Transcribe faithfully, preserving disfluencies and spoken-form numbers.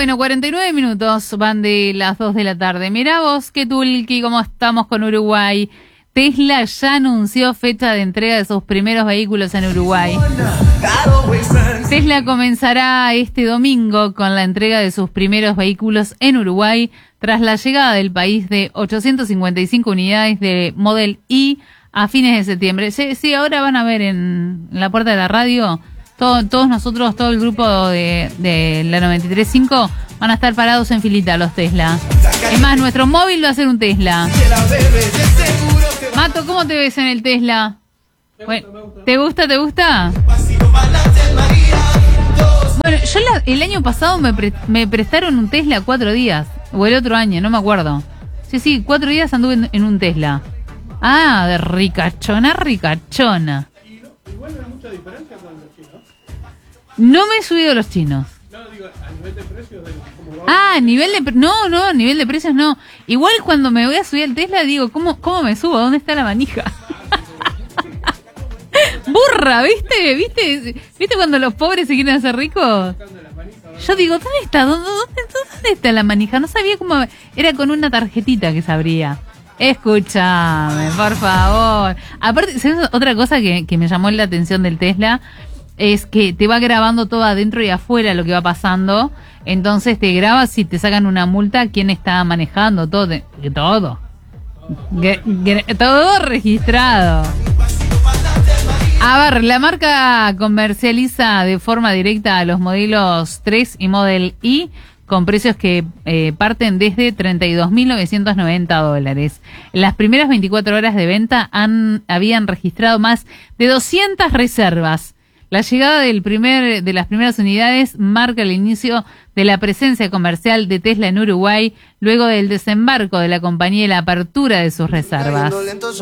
bueno, cuarenta y nueve minutos van de las dos de la tarde. Mirá vos, qué tulqui, cómo estamos con Uruguay. Tesla ya anunció fecha de entrega de sus primeros vehículos en Uruguay. Tesla comenzará este domingo con la entrega de sus primeros vehículos en Uruguay tras la llegada del país de ochocientas cincuenta y cinco unidades de Model Y a fines de septiembre. Sí, sí, ahora van a ver en la puerta de la radio, todo, todos nosotros, todo el grupo de, de la noventa y tres punto cinco van a estar parados en filita los Tesla. Es más, nuestro móvil va a ser un Tesla. Mato, ¿cómo te ves en el Tesla? Bueno, ¿te gusta, te gusta? Bueno, yo la, el año pasado me, pre, me prestaron un Tesla cuatro días, o el otro año, no me acuerdo. Sí, sí, cuatro días anduve en, en un Tesla. Ah, de ricachona, ricachona. ¿Y no, igual no hay mucha diferencia con los chinos? No me he subido a los chinos. No, digo, a nivel de precios. De, ¿cómo va? Ah, nivel de... No, no, a nivel de precios no. Igual cuando me voy a subir al Tesla digo, ¿cómo, cómo me subo? ¿Dónde está la manija? Burra, ¿viste? ¿Viste? ¿Viste cuando los pobres se quieren hacer ricos? Yo digo, ¿dónde está? ¿Dónde, dónde, dónde está la manija? No sabía cómo... Era con una tarjetita que se abría. Escúchame, por favor. Aparte, ¿sabes? Otra cosa que, que me llamó la atención del Tesla es que te va grabando todo adentro y afuera lo que va pasando. Entonces te graba si te sacan una multa, quién está manejando, todo. Todo. Todo registrado. A ver, la marca comercializa de forma directa a los modelos tres y Model Y con precios que eh, parten desde treinta y dos mil novecientos noventa dólares. En las primeras veinticuatro horas de venta han, habían registrado más de doscientas reservas. La llegada del primer, de las primeras unidades marca el inicio de la presencia comercial de Tesla en Uruguay luego del desembarco de la compañía y la apertura de sus reservas.